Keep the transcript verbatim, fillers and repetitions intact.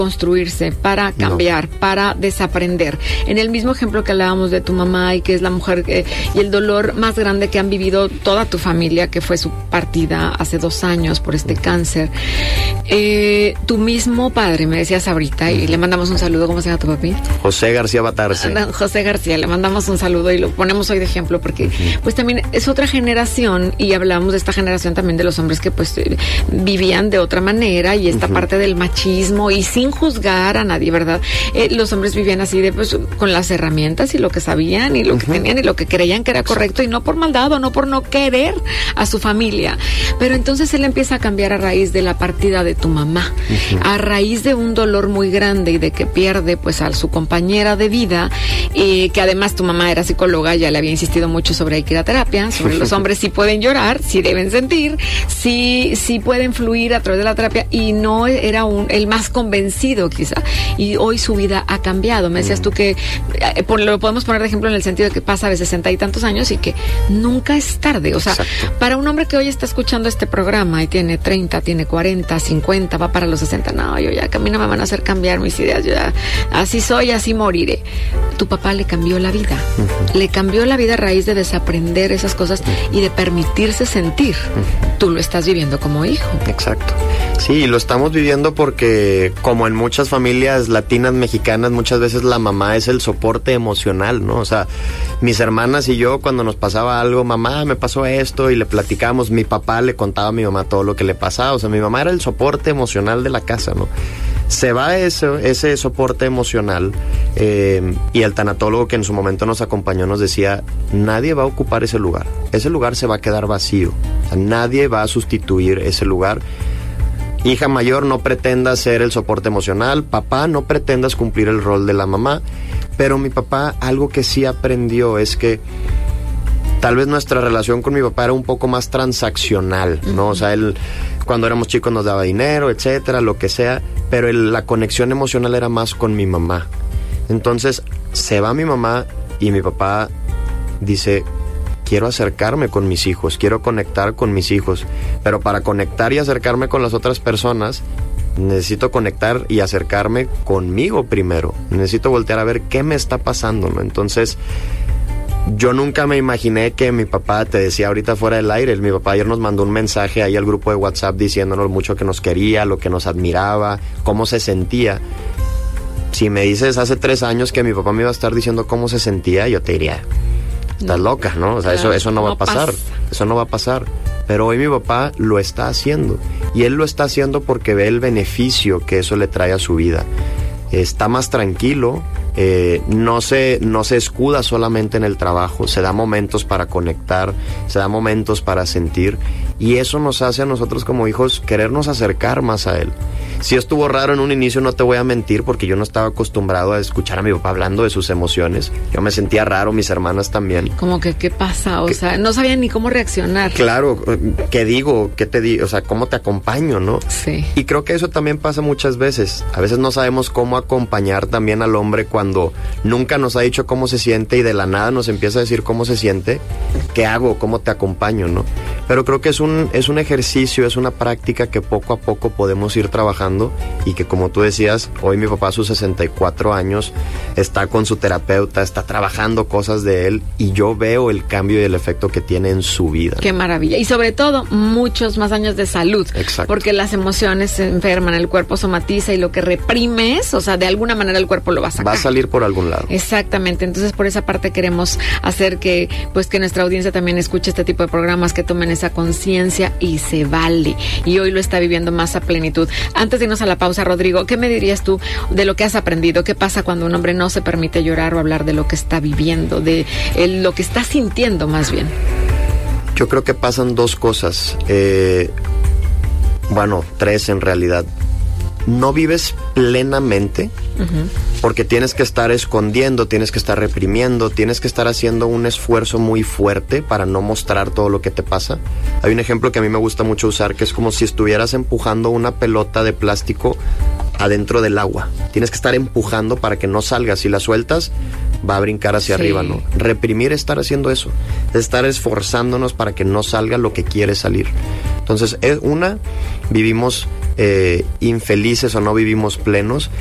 construirse, para cambiar, no. para desaprender. En el mismo ejemplo que hablábamos de tu mamá y que es la mujer que, y el dolor más grande que han vivido toda tu familia, que fue su partida hace dos años por este cáncer. Eh, tu mismo padre, me decías ahorita, y le mandamos un saludo. ¿Cómo se llama tu papi? José García Batarse. José García, le mandamos un saludo y lo ponemos hoy de ejemplo porque uh-huh. pues también es otra generación, y hablamos de esta generación también de los hombres que pues vivían de otra manera, y esta uh-huh. parte del machismo, y sin juzgar a nadie, ¿verdad? Eh, los hombres vivían así de pues con las herramientas y lo que sabían y lo uh-huh. que tenían y lo que creían que era correcto, y no por maldad o no por no querer a su familia. Pero entonces él empieza a cambiar a raíz de la partida de tu mamá, uh-huh. a raíz de un dolor muy grande y de que pierde pues a su compañera de vida, eh, que además tu mamá era psicóloga, ya le había insistido mucho sobre hay que ir a terapia, sobre los hombres sí pueden llorar, sí deben sentir, sí, sí pueden fluir a través de la terapia, y no era un, el más convencido quizá, y hoy su vida ha cambiado. Me decías mm. tú que eh, por, lo podemos poner de ejemplo en el sentido de que pasa de sesenta y tantos años y que nunca es tarde. O sea, exacto. para un hombre que hoy está escuchando este programa y tiene treinta, tiene cuarenta, cincuenta, va para los sesenta, no, yo ya, que a mí no me van a hacer cambiar mis ideas, yo ya, así soy, así moriré. Tu papá le cambió la vida, uh-huh. le cambió la vida a raíz de desaprender esas cosas uh-huh. y de permitirse sentir. Uh-huh. Tú lo estás viviendo como hijo. Exacto. Sí, lo estamos viviendo porque como en muchas familias latinas, mexicanas, muchas veces la mamá es el soporte emocional, ¿no? O sea, mis hermanas y yo, cuando nos pasaba algo, mamá, me pasó esto, y le platicábamos, mi papá le contaba a mi mamá todo lo que le pasaba. O sea, mi mamá era el soporte emocional de la casa, ¿no? Se va ese, ese soporte emocional, eh, y el tanatólogo que en su momento nos acompañó nos decía, nadie va a ocupar ese lugar, ese lugar se va a quedar vacío, o sea, nadie va a sustituir ese lugar. Hija mayor, no pretendas ser el soporte emocional. Papá, no pretendas cumplir el rol de la mamá. Pero mi papá, algo que sí aprendió es que tal vez nuestra relación con mi papá era un poco más transaccional, ¿no? O sea, él cuando éramos chicos nos daba dinero, etcétera, lo que sea, pero el, la conexión emocional era más con mi mamá. Entonces, se va mi mamá y mi papá dice, quiero acercarme con mis hijos, quiero conectar con mis hijos, pero para conectar y acercarme con las otras personas, necesito conectar y acercarme conmigo primero. Necesito voltear a ver qué me está pasando, ¿no? Entonces, yo nunca me imaginé que mi papá, te decía ahorita fuera del aire, mi papá ayer nos mandó un mensaje ahí al grupo de WhatsApp diciéndonos mucho que nos quería, lo que nos admiraba, cómo se sentía. Si me dices hace tres años que mi papá me iba a estar diciendo cómo se sentía, yo te diría, estás loca, ¿no? O sea, eso, eso no va a pasar, eso no va a pasar. Pero hoy mi papá lo está haciendo, y él lo está haciendo porque ve el beneficio que eso le trae a su vida. Está más tranquilo, eh, no se, no se escuda solamente en el trabajo, se da momentos para conectar, se da momentos para sentir, y eso nos hace a nosotros como hijos querernos acercar más a él. Sí estuvo raro en un inicio, no te voy a mentir, porque yo no estaba acostumbrado a escuchar a mi papá hablando de sus emociones. Yo me sentía raro, mis hermanas también. Como que, ¿qué pasa? O que, sea, no sabían ni cómo reaccionar. Claro, ¿qué digo? ¿Qué te digo? O sea, ¿cómo te acompaño, no? Sí. Y creo que eso también pasa muchas veces. A veces no sabemos cómo acompañar también al hombre cuando nunca nos ha dicho cómo se siente y de la nada nos empieza a decir cómo se siente. ¿Qué hago? ¿Cómo te acompaño, no? Pero creo que es un, es un ejercicio, es una práctica que poco a poco podemos ir trabajando, y que, como tú decías, hoy mi papá a sus sesenta y cuatro años está con su terapeuta, está trabajando cosas de él, y yo veo el cambio y el efecto que tiene en su vida. Qué maravilla. Y sobre todo, muchos más años de salud. Exacto. Porque las emociones se enferman, el cuerpo somatiza, y lo que reprimes, o sea, de alguna manera el cuerpo lo va a sacar. Va a salir por algún lado. Exactamente. Entonces, por esa parte queremos hacer que, pues, que nuestra audiencia también escuche este tipo de programas, que tomen esa conciencia, y se vale. Y hoy lo está viviendo más a plenitud. Antes de irnos a la pausa, Rodrigo, ¿qué me dirías tú de lo que has aprendido? ¿Qué pasa cuando un hombre no se permite llorar o hablar de lo que está viviendo, de el, lo que está sintiendo más bien? Yo creo que pasan dos cosas. Eh, bueno, tres en realidad. No vives plenamente, uh-huh. porque tienes que estar escondiendo, tienes que estar reprimiendo, tienes que estar haciendo un esfuerzo muy fuerte para no mostrar todo lo que te pasa. Hay un ejemplo que a mí me gusta mucho usar, que es como si estuvieras empujando una pelota de plástico adentro del agua. Tienes que estar empujando para que no salga. Si la sueltas, va a brincar hacia sí. arriba, ¿no? Reprimir es estar haciendo eso, es estar esforzándonos para que no salga lo que quiere salir. Entonces, es una, vivimos eh, infelices o no vivimos plenos